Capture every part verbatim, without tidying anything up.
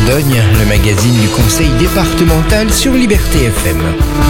Dordogne, le magazine du conseil départemental sur Liberté F M.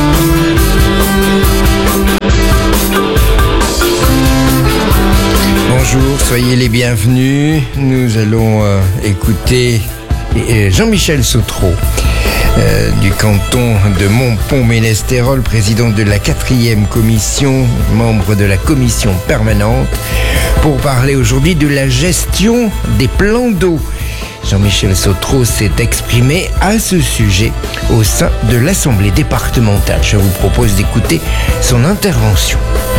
Bonjour, soyez les bienvenus. Nous allons euh, écouter euh, Jean-Michel Sautreau euh, du canton de Montpont-Ménestérol, président de la quatrième commission, membre de la commission permanente, pour parler aujourd'hui de la gestion des plans d'eau. Jean-Michel Sautreau s'est exprimé à ce sujet au sein de l'Assemblée départementale. Je vous propose d'écouter son intervention.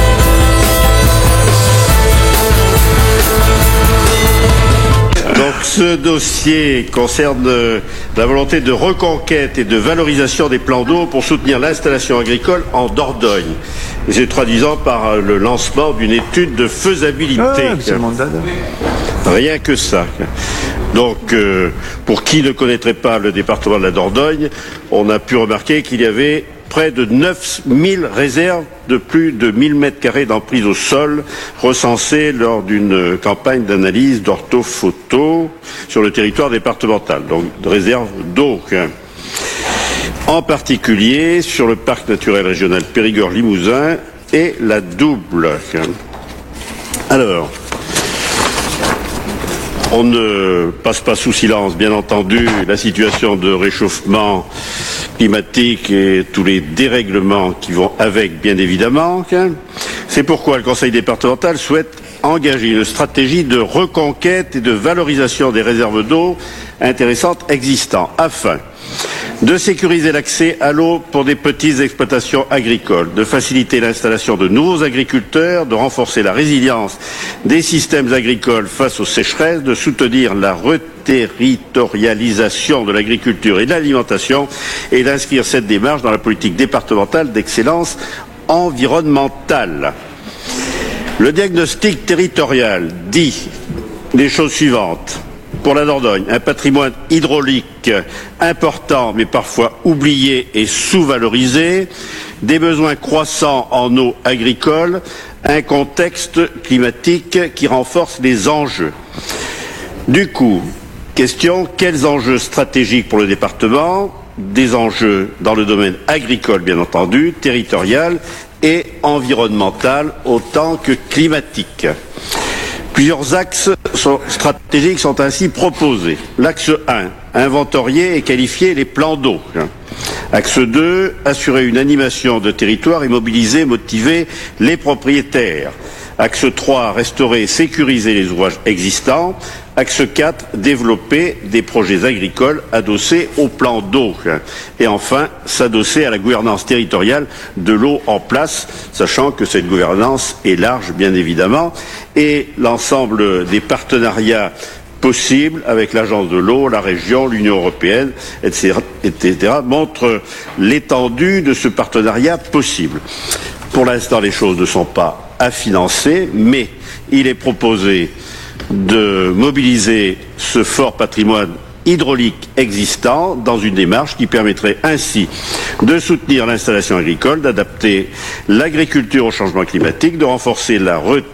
Donc ce dossier concerne la volonté de reconquête et de valorisation des plans d'eau pour soutenir l'installation agricole en Dordogne. Et c'est traduisant par le lancement d'une étude de faisabilité. Ah, rien que ça. Donc, euh, pour qui ne connaîtrait pas le département de la Dordogne, on a pu remarquer qu'il y avait près de neuf mille réserves de plus de mille mètres carrés d'emprise au sol recensées lors d'une campagne d'analyse d'orthophoto sur le territoire départemental. Donc, de réserves d'eau. En particulier sur le parc naturel régional Périgord-Limousin et la Double. Alors, on ne passe pas sous silence, bien entendu, la situation de réchauffement climatique et tous les dérèglements qui vont avec, bien évidemment. C'est pourquoi le Conseil départemental souhaite engager une stratégie de reconquête et de valorisation des réserves d'eau intéressantes existantes, afin de sécuriser l'accès à l'eau pour des petites exploitations agricoles, de faciliter l'installation de nouveaux agriculteurs, de renforcer la résilience des systèmes agricoles face aux sécheresses, de soutenir la reterritorialisation de l'agriculture et de l'alimentation et d'inscrire cette démarche dans la politique départementale d'excellence environnementale. Le diagnostic territorial dit les choses suivantes. Pour la Dordogne, un patrimoine hydraulique important mais parfois oublié et sous-valorisé, des besoins croissants en eau agricole, un contexte climatique qui renforce les enjeux. Du coup, question, quels enjeux stratégiques pour le département? Des enjeux dans le domaine agricole bien entendu, territorial et environnemental autant que climatique. Plusieurs axes sont stratégiques sont ainsi proposés. L'axe un, inventorier et qualifier les plans d'eau. Axe deux, assurer une animation de territoire et mobiliser, motiver les propriétaires. Axe trois, restaurer et sécuriser les ouvrages existants. Axe quatre, développer des projets agricoles adossés au plan d'eau. Et enfin, s'adosser à la gouvernance territoriale de l'eau en place, sachant que cette gouvernance est large, bien évidemment, et l'ensemble des partenariats possibles avec l'Agence de l'eau, la région, l'Union européenne, et cetera, et cetera montrent l'étendue de ce partenariat possible. Pour l'instant, les choses ne sont pas à financer, mais il est proposé de mobiliser ce fort patrimoine hydraulique existant dans une démarche qui permettrait ainsi de soutenir l'installation agricole, d'adapter l'agriculture au changement climatique, de renforcer la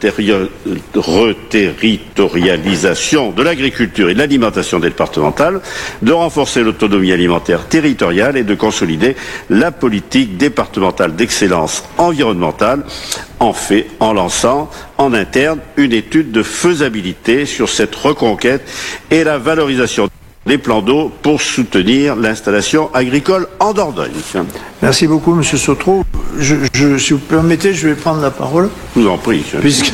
reterritorialisation de l'agriculture et de l'alimentation départementale, de renforcer l'autonomie alimentaire territoriale et de consolider la politique départementale d'excellence environnementale, en fait en lançant en interne une étude de faisabilité sur cette reconquête et la valorisation des plans d'eau pour soutenir l'installation agricole en Dordogne. Merci beaucoup, Monsieur Sautreau. Je, je, si vous permettez, je vais prendre la parole. Je vous en prie. Puisque...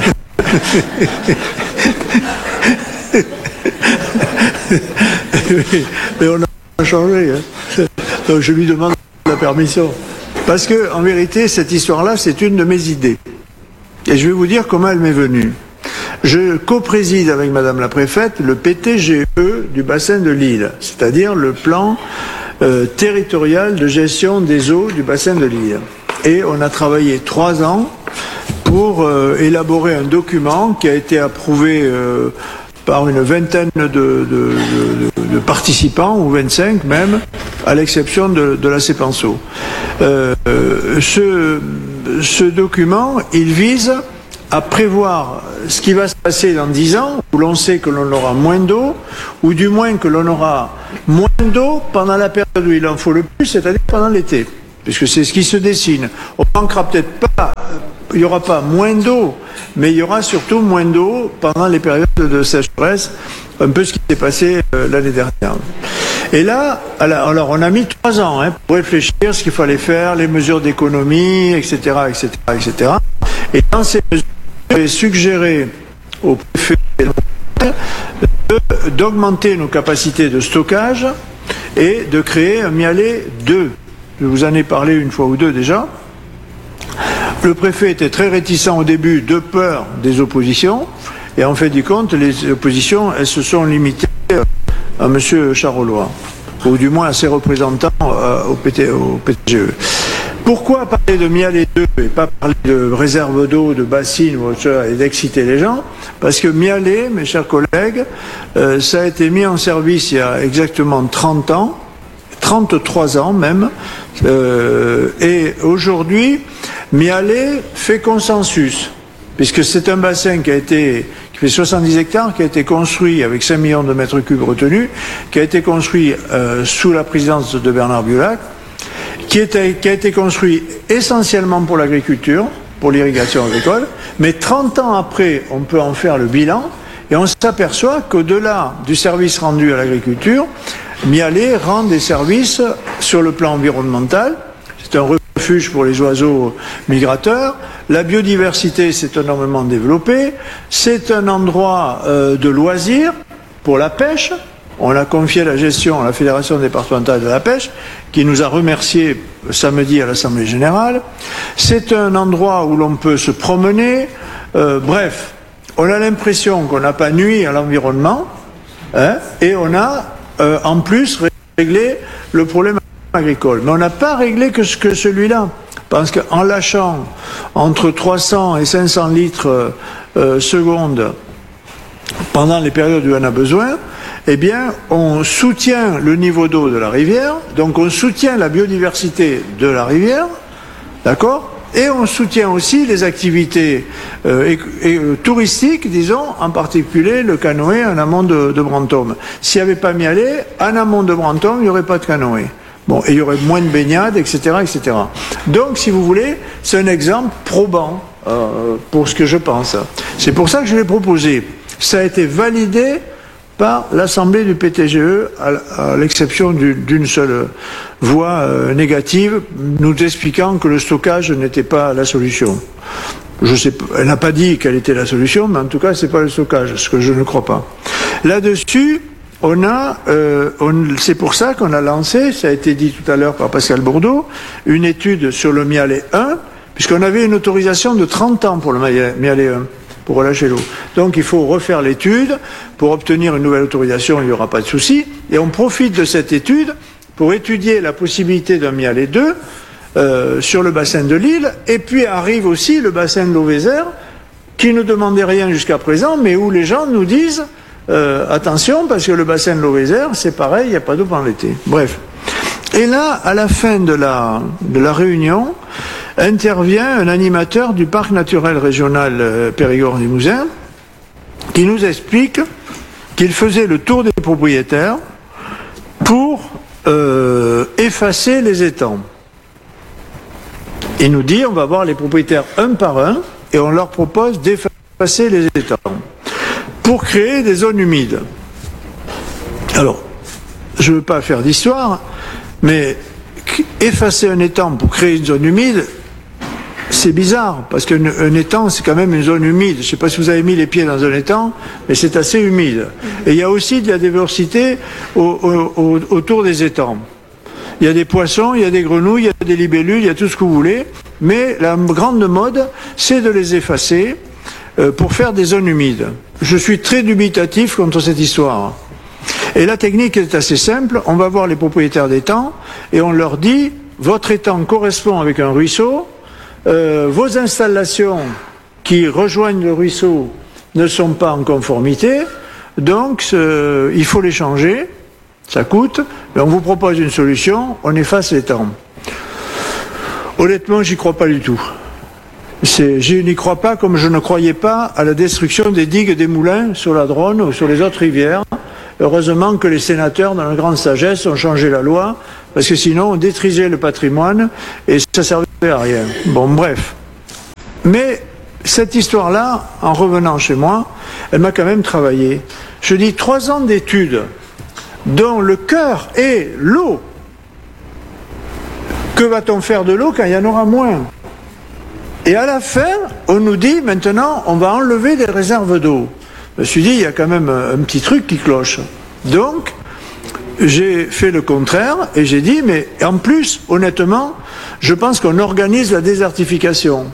Mais on a changé. Hein. Donc je lui demande la permission. Parce que, en vérité, cette histoire-là, c'est une de mes idées. Et je vais vous dire comment elle m'est venue. Je co-préside avec Madame la Préfète le P T G E du bassin de l'Isle, c'est-à-dire le plan euh, territorial de gestion des eaux du bassin de l'Isle. Et on a travaillé trois ans pour euh, élaborer un document qui a été approuvé euh, par une vingtaine de, de, de, de participants, ou vingt-cinq même, à l'exception de, de la CEPANSO. Euh, ce, ce document, il vise à prévoir ce qui va se passer dans dix ans, où l'on sait que l'on aura moins d'eau, ou du moins que l'on aura moins d'eau pendant la période où il en faut le plus, c'est-à-dire pendant l'été, puisque c'est ce qui se dessine. On manquera peut-être pas, il n'y aura pas moins d'eau, mais il y aura surtout moins d'eau pendant les périodes de sécheresse, un peu ce qui s'est passé euh, l'année dernière. Et là, alors on a mis trois ans hein, pour réfléchir ce qu'il fallait faire, les mesures d'économie, et cetera, et cetera, et cetera. Et dans ces mesures, j'ai suggéré au préfet d'augmenter nos capacités de stockage et de créer un Mialet deux. Je vous en ai parlé une fois ou deux déjà. Le préfet était très réticent au début de peur des oppositions. Et en fait du compte, les oppositions, elles se sont limitées à M. Charolois, ou du moins à ses représentants euh, au, P T, au P T G E. Pourquoi parler de Mialet deux et pas parler de réserve d'eau, de bassines et d'exciter les gens? Parce que Mialet, mes chers collègues, euh, ça a été mis en service il y a exactement trente ans, trente-trois ans même, euh, et aujourd'hui, Mialet fait consensus, puisque c'est un bassin qui a été, qui fait soixante-dix hectares, qui a été construit avec cinq millions de mètres cubes retenus, qui a été construit euh, sous la présidence de Bernard Biolac, qui, était, qui a été construit essentiellement pour l'agriculture, pour l'irrigation agricole, mais trente ans après, on peut en faire le bilan, et on s'aperçoit qu'au-delà du service rendu à l'agriculture, Mialet rend des services sur le plan environnemental. C'est un refuge pour les oiseaux migrateurs. La biodiversité s'est énormément développée. C'est un endroit euh, de loisirs pour la pêche. On a confié la gestion à la Fédération départementale de la pêche, qui nous a remerciés samedi à l'Assemblée générale. C'est un endroit où l'on peut se promener. Euh, bref, on a l'impression qu'on n'a pas nui à l'environnement, hein, et on a euh, en plus réglé le problème agricole. Mais on n'a pas réglé que, ce, que celui-là. Parce qu'en lâchant entre trois cents et cinq cents litres euh, secondes pendant les périodes où on a besoin, eh bien, on soutient le niveau d'eau de la rivière, donc on soutient la biodiversité de la rivière, d'accord ? Et on soutient aussi les activités euh, et, et, euh, touristiques, disons, en particulier le canoë en amont de, de Brantôme. S'il n'y avait pas Mialet, en amont de Brantôme, il n'y aurait pas de canoë. Bon, et il y aurait moins de baignades, et cetera, et cetera. Donc, si vous voulez, c'est un exemple probant euh, pour ce que je pense. C'est pour ça que je l'ai proposé. Ça a été validé par l'Assemblée du P T G E, à l'exception d'une seule voix euh, négative, nous expliquant que le stockage n'était pas la solution. Je sais, elle n'a pas dit quelle était la solution, mais en tout cas, c'est pas le stockage, ce que je ne crois pas. Là-dessus, on a, euh, on, c'est pour ça qu'on a lancé, ça a été dit tout à l'heure par Pascal Bourdeau, une étude sur le Mialet un, puisqu'on avait une autorisation de trente ans pour le Mialet un. Pour relâcher l'eau. Donc il faut refaire l'étude. Pour obtenir une nouvelle autorisation, il n'y aura pas de souci. Et on profite de cette étude pour étudier la possibilité d'un Mialet deux euh, sur le bassin de l'île. Et puis arrive aussi le bassin de l'Auvézère, qui ne demandait rien jusqu'à présent, mais où les gens nous disent euh, attention, parce que le bassin de l'Auvézère, c'est pareil, il n'y a pas d'eau pendant l'été. Bref. Et là, à la fin de la, de la réunion, intervient un animateur du parc naturel régional euh, Périgord-Limousin qui nous explique qu'il faisait le tour des propriétaires pour euh, effacer les étangs. Il nous dit on va voir les propriétaires un par un et on leur propose d'effacer les étangs pour créer des zones humides. Alors, je ne veux pas faire d'histoire, mais effacer un étang pour créer une zone humide, c'est bizarre, parce qu'un étang, c'est quand même une zone humide. Je ne sais pas si vous avez mis les pieds dans un étang, mais c'est assez humide. Et il y a aussi de la diversité au, au, au, autour des étangs. Il y a des poissons, il y a des grenouilles, il y a des libellules, il y a tout ce que vous voulez, mais la grande mode, c'est de les effacer euh, pour faire des zones humides. Je suis très dubitatif contre cette histoire. Et la technique est assez simple, on va voir les propriétaires d'étangs et on leur dit, votre étang correspond avec un ruisseau, euh, vos installations qui rejoignent le ruisseau ne sont pas en conformité, donc euh, il faut les changer, ça coûte, mais on vous propose une solution, on efface l'étang. Honnêtement, j'y crois pas du tout. je n'y crois pas comme je ne croyais pas à la destruction des digues et des moulins sur la Dronne ou sur les autres rivières. Heureusement que les sénateurs, dans leur grande sagesse, ont changé la loi, parce que sinon on détruisait le patrimoine et ça ne servait à rien. Bon, bref. Mais cette histoire-là, en revenant chez moi, elle m'a quand même travaillé. Je dis trois ans d'études dont le cœur est l'eau. Que va-t-on faire de l'eau quand il y en aura moins? Et à la fin, on nous dit maintenant, on va enlever des réserves d'eau. Je me suis dit, il y a quand même un petit truc qui cloche. Donc, j'ai fait le contraire et j'ai dit, mais en plus, honnêtement, je pense qu'on organise la désertification.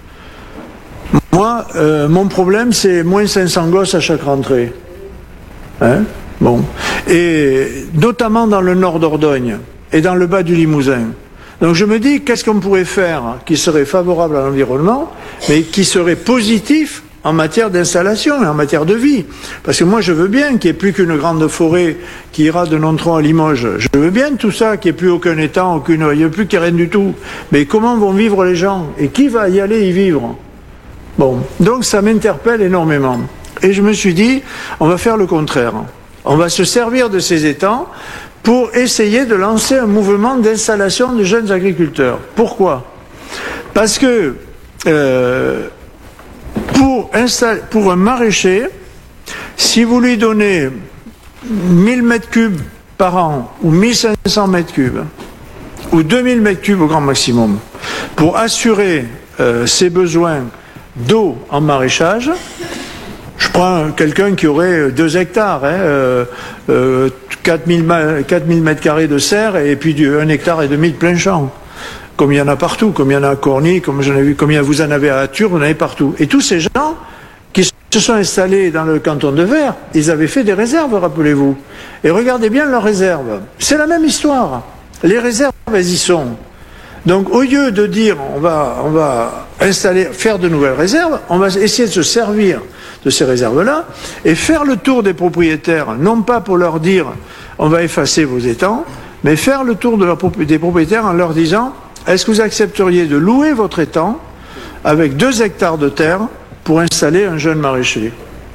Moi, euh, mon problème, c'est moins cinq cents gosses à chaque rentrée. Hein? Bon. Et notamment dans le nord d'Ordogne et dans le bas du Limousin. Donc je me dis, qu'est-ce qu'on pourrait faire qui serait favorable à l'environnement, mais qui serait positif en matière d'installation et en matière de vie. Parce que moi, je veux bien qu'il n'y ait plus qu'une grande forêt qui ira de Nontron à Limoges. Je veux bien tout ça, qu'il n'y ait plus aucun étang, aucune, il n'y a plus qu'il n'y ait rien du tout. Mais comment vont vivre les gens? Et qui va y aller y vivre? Bon, donc ça m'interpelle énormément. Et je me suis dit, on va faire le contraire. On va se servir de ces étangs pour essayer de lancer un mouvement d'installation de jeunes agriculteurs. Pourquoi? Parce que euh, pour, installer, pour un maraîcher, si vous lui donnez mille mètres cubes par an, ou mille cinq cents mètres cubes, ou deux mille mètres cubes au grand maximum, pour assurer euh, ses besoins d'eau en maraîchage, je prends quelqu'un qui aurait deux hectares, hein, euh, euh, quatre mille mètres carrés de serre et puis du, un hectare et demi de plein champ. Comme il y en a partout, comme il y en a à Corny, comme j'en ai vu, comme vous en avez à Atture, vous en avez partout. Et tous ces gens qui se sont installés dans le canton de Vair, ils avaient fait des réserves, rappelez-vous. Et regardez bien leurs réserves. C'est la même histoire. Les réserves, elles y sont. Donc au lieu de dire on va, on va installer, faire de nouvelles réserves, on va essayer de se servir de ces réserves-là et faire le tour des propriétaires, non pas pour leur dire on va effacer vos étangs, mais faire le tour de leur, des propriétaires en leur disant est-ce que vous accepteriez de louer votre étang avec deux hectares de terre pour installer un jeune maraîcher?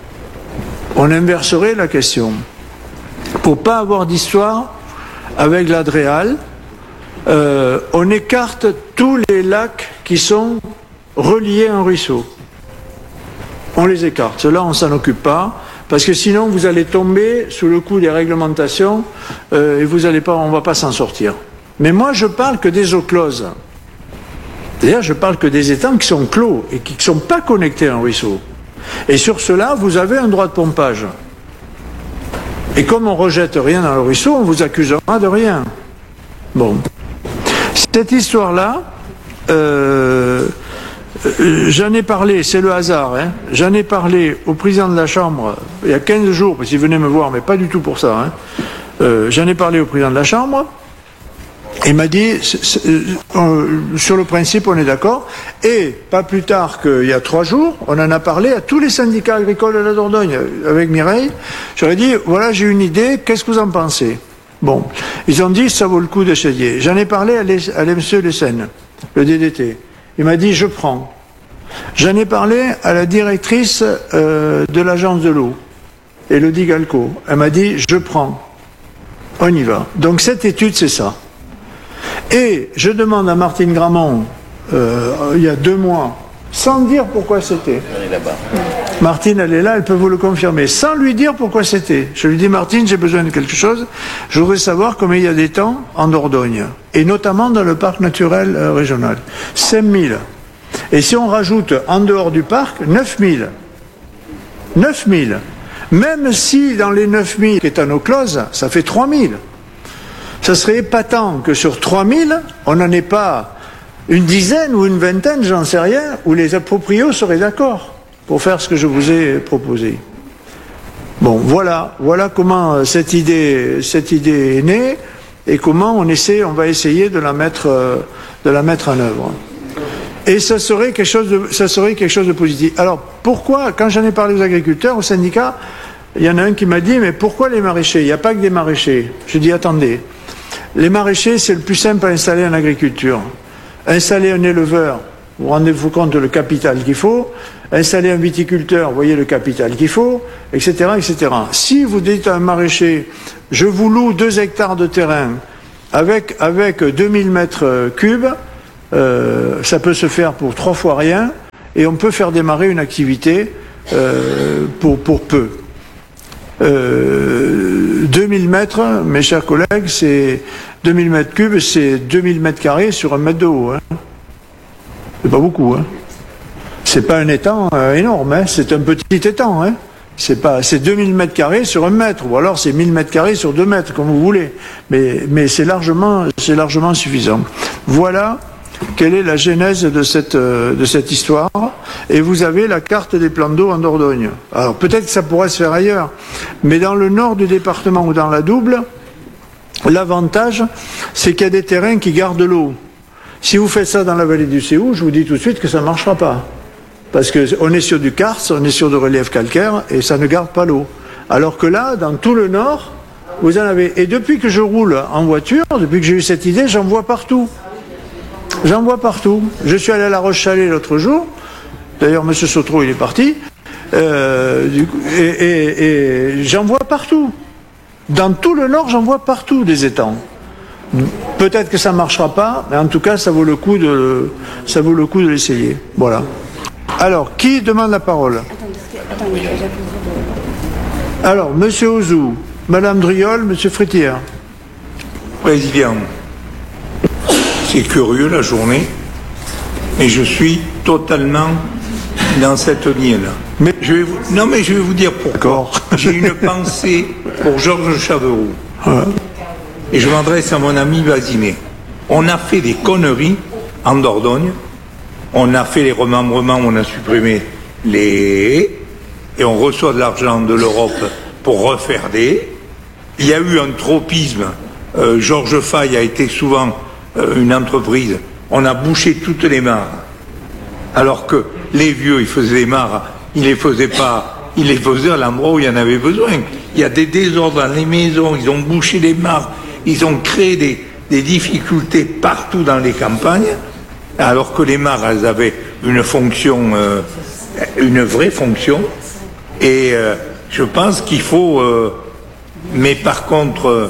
On inverserait la question. Pour pas avoir d'histoire avec l'Adréal, Euh, on écarte tous les lacs qui sont reliés à un ruisseau. On les écarte. Ceux-là, on s'en occupe pas, parce que sinon, vous allez tomber sous le coup des réglementations euh, et vous allez pas, on ne va pas s'en sortir. Mais moi, je parle que des eaux closes. D'ailleurs, je parle que des étangs qui sont clos et qui ne sont pas connectés à un ruisseau. Et sur cela, vous avez un droit de pompage. Et comme on ne rejette rien dans le ruisseau, on vous accusera de rien. Bon. Cette histoire-là, euh, j'en ai parlé, c'est le hasard, hein, j'en ai parlé au président de la Chambre il y a quinze jours, parce qu'il venait me voir, mais pas du tout pour ça. Hein. Euh, j'en ai parlé au président de la Chambre, il m'a dit, c'est, c'est, euh, sur le principe, on est d'accord, et pas plus tard qu'il y a trois jours, on en a parlé à tous les syndicats agricoles de la Dordogne, avec Mireille, j'aurais dit, voilà, j'ai une idée, qu'est-ce que vous en pensez? Bon, ils ont dit ça vaut le coup d'essayer. J'en ai parlé à, les, à M. Lessen, le D D T. Il m'a dit je prends. J'en ai parlé à la directrice euh, de l'agence de l'eau, Elodie Galco. Elle m'a dit je prends. On y va. Donc cette étude c'est ça. Et je demande à Martine Gramont, euh, il y a deux mois, sans dire pourquoi c'était. Elle est là-bas. Martine, elle est là, elle peut vous le confirmer, sans lui dire pourquoi c'était. Je lui dis, Martine, j'ai besoin de quelque chose. Je voudrais savoir combien il y a d'étangs en Dordogne, et notamment dans le parc naturel euh, régional. cinq mille. Et si on rajoute en dehors du parc, neuf mille. neuf mille. Même si dans les neuf mille qui est en eau close, ça fait trois mille. Ça serait épatant que sur trois mille, on n'en ait pas une dizaine ou une vingtaine, j'en sais rien, où les proprios seraient d'accord pour faire ce que je vous ai proposé. Bon, voilà, voilà comment cette idée, cette idée est née et comment on essaie, on va essayer de la mettre, de la mettre en œuvre. Et ça serait quelque chose de, ça serait quelque chose de positif. Alors, pourquoi, quand j'en ai parlé aux agriculteurs, aux syndicats, il y en a un qui m'a dit, mais pourquoi les maraîchers? Il n'y a pas que des maraîchers. Je dis, attendez, les maraîchers, c'est le plus simple à installer en agriculture. Installer un éleveur, vous rendez-vous compte le capital qu'il faut. Installer un viticulteur, vous voyez le capital qu'il faut, et cetera, et cetera. Si vous dites à un maraîcher, je vous loue deux hectares de terrain avec, avec deux mille mètres cubes, euh, ça peut se faire pour trois fois rien, et on peut faire démarrer une activité euh, pour, pour peu. Euh, deux mille mètres, mes chers collègues, c'est deux mille mètres cubes, c'est deux mille mètres carrés sur un mètre de haut. Hein. C'est pas beaucoup, hein. C'est pas un étang euh, énorme, hein. C'est un petit étang, hein. C'est pas, c'est deux mille mètres carrés sur un mètre, ou alors c'est mille mètres carrés sur deux mètres, comme vous voulez. Mais, mais c'est largement, c'est largement suffisant. Voilà quelle est la genèse de cette, euh, de cette histoire. Et vous avez la carte des plans d'eau en Dordogne. Alors peut-être que ça pourrait se faire ailleurs, mais dans le nord du département ou dans la Double, l'avantage, c'est qu'il y a des terrains qui gardent l'eau. Si vous faites ça dans la vallée du Séou, je vous dis tout de suite que ça ne marchera pas. Parce qu'on est sur du karst, on est sur de relief calcaire, et ça ne garde pas l'eau. Alors que là, dans tout le nord, vous en avez. Et depuis que je roule en voiture, depuis que j'ai eu cette idée, j'en vois partout. J'en vois partout. Je suis allé à La Roche-Chalais l'autre jour. D'ailleurs, M. Sautreau, il est parti. Euh, du coup, et et, et j'en vois partout. Dans tout le nord, j'en vois partout des étangs. Peut-être que ça ne marchera pas, mais en tout cas, ça vaut le coup de, ça vaut le coup de l'essayer. Voilà. Alors, qui demande la parole? Alors, Monsieur Ouzou, Madame Driol, Monsieur Frétière. Président, c'est curieux la journée, mais je suis totalement dans cette ligne-là. Mais je vais vous... Non, mais je vais vous dire pourquoi. J'ai une pensée pour Georges Chaveroux. Ouais. Et je m'adresse à mon ami Vasiné. On a fait des conneries en Dordogne. On a fait les remembrements, on a supprimé les haies. Et on reçoit de l'argent de l'Europe pour refaire des haies. Il y a eu un tropisme. Euh, Georges Fay a été souvent euh, une entreprise. On a bouché toutes les mares. Alors que les vieux, ils faisaient les mares, ils les faisaient pas, ils les faisaient à l'endroit où il y en avait besoin. Il y a des désordres dans les maisons, ils ont bouché les mares, ils ont créé des, des difficultés partout dans les campagnes, alors que les mares, elles avaient une fonction, euh, une vraie fonction. Et euh, je pense qu'il faut... Euh, mais par contre, euh,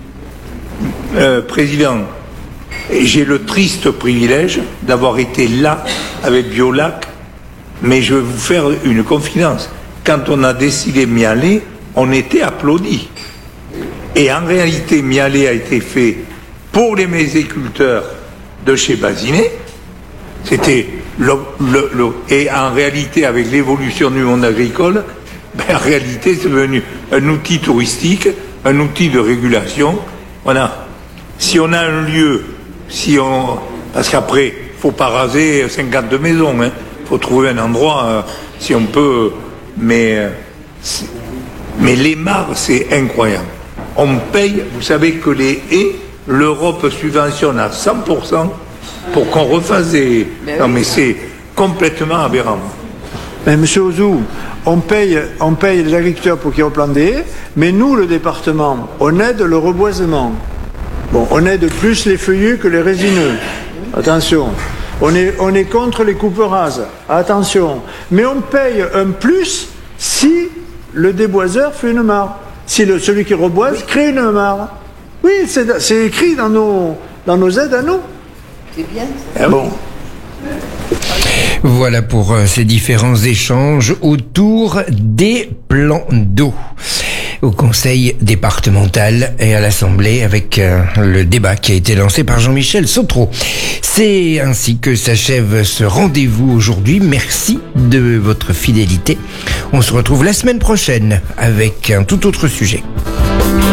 euh, Président, j'ai le triste privilège d'avoir été là avec Biolac, mais je vais vous faire une confidence. Quand on a décidé de m'y aller, on était applaudis. Et en réalité, Mialet a été fait pour les mésiculteurs de chez Bazinet. C'était le, le, le, et en réalité, avec l'évolution du monde agricole, ben, en réalité, c'est devenu un outil touristique, un outil de régulation. Voilà. Si on a un lieu, si on, parce qu'après, il faut pas raser cinquante maisons, hein. Faut trouver un endroit, euh, si on peut, mais, euh, mais les mares, c'est incroyable. On paye, vous savez que les haies, l'Europe subventionne à cent pour cent pour qu'on refasse des... Ben non, oui. Mais c'est complètement aberrant. Mais Monsieur Ouzou, on paye, on paye les agriculteurs pour qu'ils replantent des haies, mais nous, le département, on aide le reboisement. Bon, on aide plus les feuillus que les résineux. Attention. On est, on est contre les coupes rases. Attention. Mais on paye un plus si le déboiseur fait une mare. Si le, celui qui reboise oui. crée une mare. Oui, c'est, c'est écrit dans nos, dans nos aides à nous. C'est bien. Ah bon. Voilà pour euh, ces différents échanges autour des plans d'eau au Conseil départemental et à l'Assemblée avec euh, le débat qui a été lancé par Jean-Michel Sautreau. C'est ainsi que s'achève ce rendez-vous aujourd'hui. Merci de votre fidélité. On se retrouve la semaine prochaine avec un tout autre sujet.